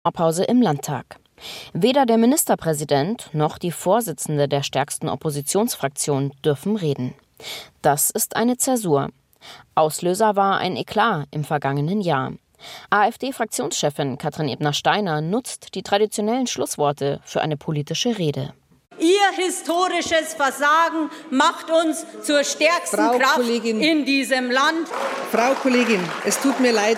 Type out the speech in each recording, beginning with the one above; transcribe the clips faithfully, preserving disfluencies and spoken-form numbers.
Pause im Landtag. Weder der Ministerpräsident noch die Vorsitzende der stärksten Oppositionsfraktion dürfen reden. Das ist eine Zäsur. Auslöser war ein Eklat im vergangenen Jahr. AfD-Fraktionschefin Katrin Ebner-Steiner nutzt die traditionellen Schlussworte für eine politische Rede. Ihr historisches Versagen macht uns zur stärksten Frau Kraft Kollegin, in diesem Land. Frau Kollegin, es tut mir leid,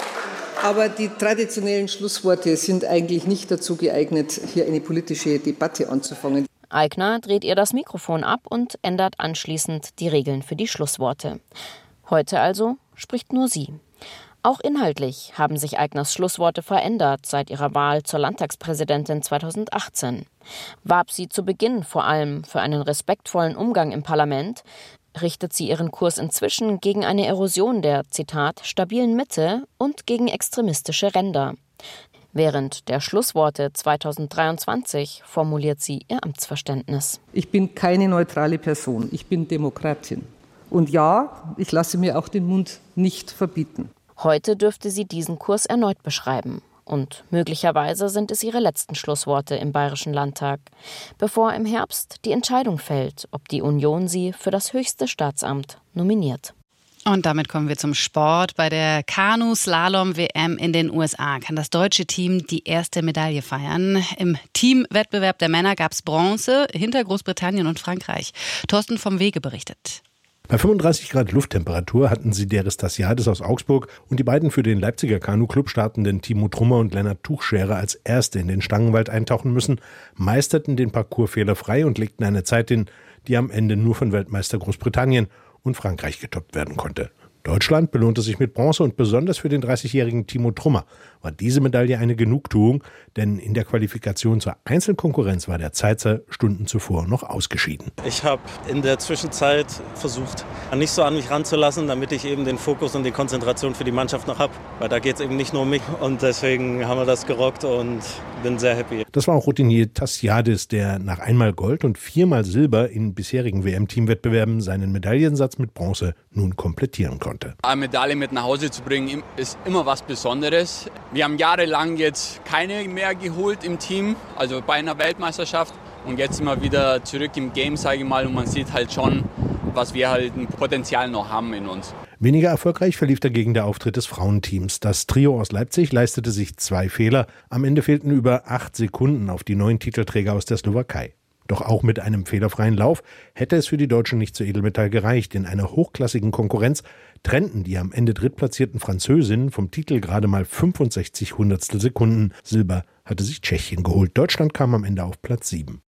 aber die traditionellen Schlussworte sind eigentlich nicht dazu geeignet, hier eine politische Debatte anzufangen. Aigner dreht ihr das Mikrofon ab und ändert anschließend die Regeln für die Schlussworte. Heute also spricht nur sie. Auch inhaltlich haben sich Aigners Schlussworte verändert seit ihrer Wahl zur Landtagspräsidentin zweitausendachtzehn. Warb sie zu Beginn vor allem für einen respektvollen Umgang im Parlament, richtet sie ihren Kurs inzwischen gegen eine Erosion der, Zitat, stabilen Mitte und gegen extremistische Ränder. Während der Schlussworte zweitausenddreiundzwanzig formuliert sie ihr Amtsverständnis. Ich bin keine neutrale Person, ich bin Demokratin. Und ja, ich lasse mir auch den Mund nicht verbieten. Heute dürfte sie diesen Kurs erneut beschreiben. Und möglicherweise sind es ihre letzten Schlussworte im Bayerischen Landtag, bevor im Herbst die Entscheidung fällt, ob die Union sie für das höchste Staatsamt nominiert. Und damit kommen wir zum Sport. Bei der Kanu-Slalom-W M in den U S A kann das deutsche Team die erste Medaille feiern. Im Teamwettbewerb der Männer gab es Bronze hinter Großbritannien und Frankreich. Thorsten vom Wege berichtet. Bei fünfunddreißig Grad Lufttemperatur hatten Sideris Tassiadis aus Augsburg und die beiden für den Leipziger Kanu-Club startenden Timo Trummer und Lennart Tuchscherer als Erste in den Stangenwald eintauchen müssen, meisterten den Parcours fehlerfrei und legten eine Zeit hin, die am Ende nur von Weltmeister Großbritannien und Frankreich getoppt werden konnte. Deutschland belohnte sich mit Bronze und besonders für den dreißigjährigen Timo Trummer war diese Medaille eine Genugtuung, denn in der Qualifikation zur Einzelkonkurrenz war der Zeitzer Stunden zuvor noch ausgeschieden. Ich habe in der Zwischenzeit versucht, nicht so an mich ranzulassen, damit ich eben den Fokus und die Konzentration für die Mannschaft noch habe, weil da geht es eben nicht nur um mich und deswegen haben wir das gerockt und bin sehr happy. Das war auch Routinier Tassiadis, der nach einmal Gold und viermal Silber in bisherigen W M-Teamwettbewerben seinen Medaillensatz mit Bronze nun komplettieren konnte. Eine Medaille mit nach Hause zu bringen, ist immer was Besonderes. Wir haben jahrelang jetzt keine mehr geholt im Team, also bei einer Weltmeisterschaft. Und jetzt sind wir wieder zurück im Game, sage ich mal. Und man sieht halt schon, was wir halt ein Potenzial noch haben in uns. Weniger erfolgreich verlief dagegen der Auftritt des Frauenteams. Das Trio aus Leipzig leistete sich zwei Fehler. Am Ende fehlten über acht Sekunden auf die neuen Titelträger aus der Slowakei. Doch auch mit einem fehlerfreien Lauf hätte es für die Deutschen nicht zur Edelmetall gereicht. In einer hochklassigen Konkurrenz trennten die am Ende drittplatzierten Französinnen vom Titel gerade mal fünfundsechzig Hundertstel Sekunden. Silber hatte sich Tschechien geholt. Deutschland kam am Ende auf Platz sieben.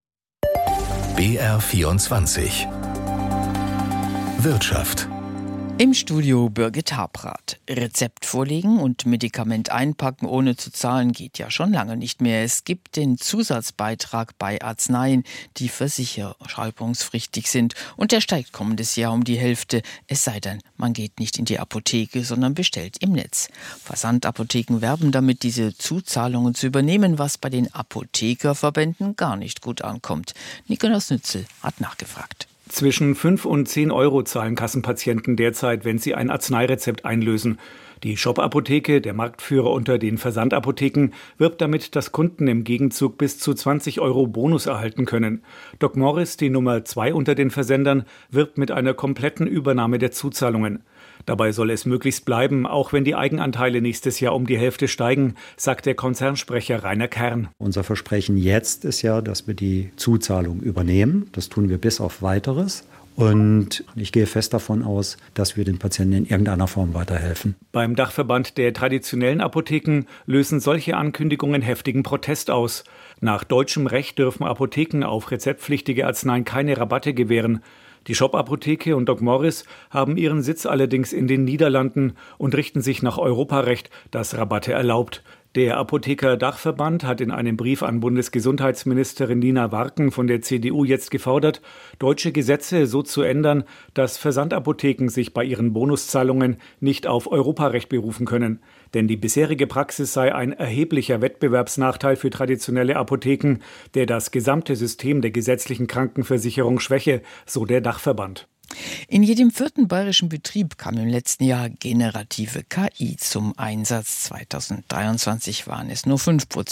B R vierundzwanzig Wirtschaft. Im Studio Birgit Habrath. Rezept vorlegen und Medikament einpacken ohne zu zahlen geht ja schon lange nicht mehr. Es gibt den Zusatzbeitrag bei Arzneien, die versicherungspflichtig sind. Und der steigt kommendes Jahr um die Hälfte. Es sei denn, man geht nicht in die Apotheke, sondern bestellt im Netz. Versandapotheken werben damit, diese Zuzahlungen zu übernehmen, was bei den Apothekerverbänden gar nicht gut ankommt. Nikolaus Nützel hat nachgefragt. Zwischen fünf und zehn Euro zahlen Kassenpatienten derzeit, wenn sie ein Arzneirezept einlösen. Die Shop-Apotheke, der Marktführer unter den Versandapotheken, wirbt damit, dass Kunden im Gegenzug bis zu zwanzig Euro Bonus erhalten können. Doc Morris, die Nummer zwei unter den Versendern, wirbt mit einer kompletten Übernahme der Zuzahlungen. Dabei soll es möglichst bleiben, auch wenn die Eigenanteile nächstes Jahr um die Hälfte steigen, sagt der Konzernsprecher Rainer Kern. Unser Versprechen jetzt ist ja, dass wir die Zuzahlung übernehmen. Das tun wir bis auf Weiteres. Und ich gehe fest davon aus, dass wir den Patienten in irgendeiner Form weiterhelfen. Beim Dachverband der traditionellen Apotheken lösen solche Ankündigungen heftigen Protest aus. Nach deutschem Recht dürfen Apotheken auf rezeptpflichtige Arzneien keine Rabatte gewähren. Die Shop-Apotheke und Doc Morris haben ihren Sitz allerdings in den Niederlanden und richten sich nach Europarecht, das Rabatte erlaubt. Der Apotheker-Dachverband hat in einem Brief an Bundesgesundheitsministerin Nina Warken von der C D U jetzt gefordert, deutsche Gesetze so zu ändern, dass Versandapotheken sich bei ihren Bonuszahlungen nicht auf Europarecht berufen können. Denn die bisherige Praxis sei ein erheblicher Wettbewerbsnachteil für traditionelle Apotheken, der das gesamte System der gesetzlichen Krankenversicherung schwäche, so der Dachverband. In jedem vierten bayerischen Betrieb kam im letzten Jahr generative K I zum Einsatz. zweitausenddreiundzwanzig waren es nur fünf Prozent.